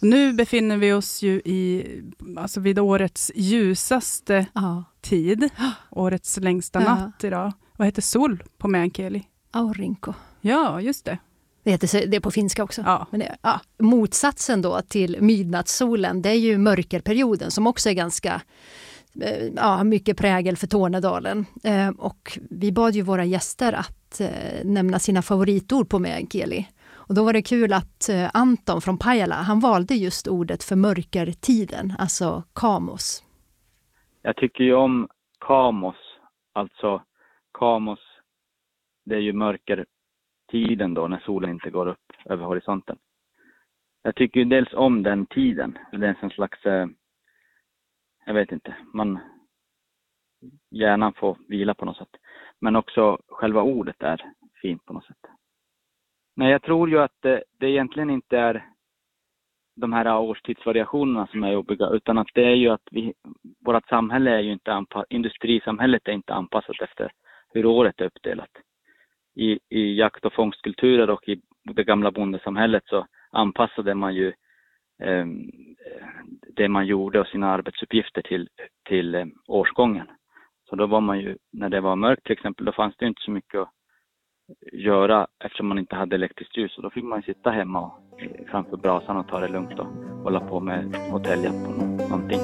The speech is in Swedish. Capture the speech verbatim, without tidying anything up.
Och nu befinner vi oss ju i, alltså vid årets ljusaste Ja. tid. Årets längsta Ja. natt idag. Vad heter sol på meänkieli? Aurinko. Ja, just det. Det heter det på finska också. Ja. Men det, ja. Motsatsen då till midnattssolen, det är ju mörkerperioden som också är ganska eh, ja, mycket prägel för Tornedalen. Eh, och vi bad ju våra gäster att eh, nämna sina favoritord på meänkieli. Och då var det kul att eh, Anton från Pajala, han valde just ordet för mörkertiden, alltså kamos. Jag tycker ju om kamos, alltså kamos, det är ju mörkertiden då när solen inte går upp över horisonten. Jag tycker ju dels om den tiden, det är en slags, eh, jag vet inte, man gärna får vila på något sätt. Men också själva ordet är fint på något sätt. Nej, jag tror ju att det, det egentligen inte är de här årstidsvariationerna som är jobbiga, utan att det är ju att vi, vårt samhälle är ju inte anpassat, industrisamhället är inte anpassat efter hur året är uppdelat. I, i jakt- och fångstkulturer och i det gamla bondesamhället så anpassade man ju eh, det man gjorde och sina arbetsuppgifter till, till eh, årsgången. Så då var man ju, när det var mörkt till exempel, då fanns det inte så mycket att göra eftersom man inte hade elektriskt ljus. Och då fick man sitta hemma och, framför brasan och ta det lugnt och hålla på med hotelljack på någonting.